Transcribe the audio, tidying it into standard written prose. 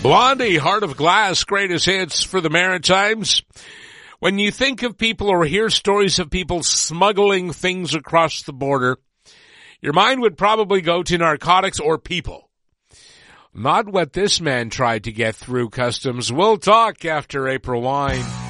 Blondie, Heart of Glass, greatest hits for the Maritimes. When you think of people or hear stories of people smuggling things across the border, your mind would probably go to narcotics or people. Not what this man tried to get through customs. We'll talk after April Wine.